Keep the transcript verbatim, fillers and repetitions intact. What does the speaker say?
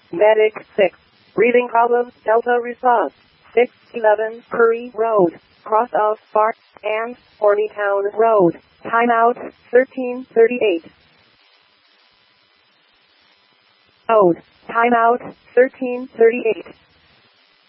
Medic six. Breathing problems, Delta response. six eleven Curry Road, cross of Spark and Hornytown Road. Timeout, thirteen thirty-eight. Code. Timeout, thirteen thirty-eight.